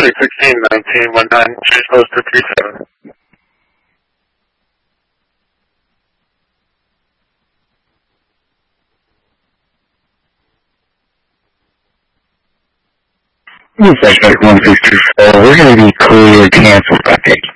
City 161919, change post to 37. Suspect 1624, we're going to be clear canceled update.